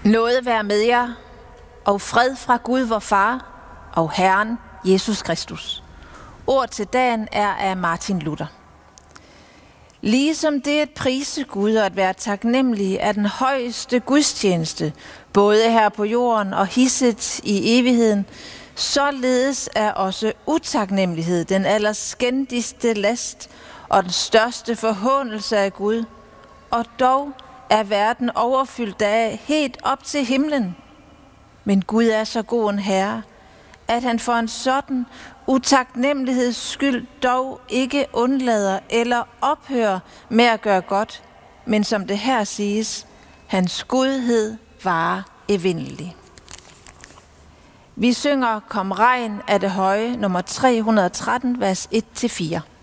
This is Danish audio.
Nåde være med jer, og fred fra Gud vor Far og Herren Jesus Kristus. Ord til dagen er af Martin Luther. Ligesom det at prise Gud og at være taknemmelig er den højeste gudstjeneste, både her på jorden og hisset i evigheden, således er også utaknemmelighed den allerskændigste last og den største forhånelse af Gud, og dog er verden overfyldt af helt op til himlen. Men Gud er så god en herre, at han for en sådan utaknemmeligheds skyld dog ikke undlader eller ophører med at gøre godt, men som det her siges, hans godhed varer evindelig. Vi synger Kom regn af det høje, nummer 313, vers 1-4.